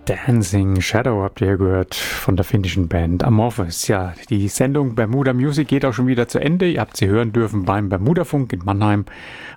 Dancing Shadow habt ihr gehört von der finnischen Band Amorphis. Ja, die Sendung Bermuda Music geht auch schon wieder zu Ende. Ihr habt sie hören dürfen beim Bermudafunk in Mannheim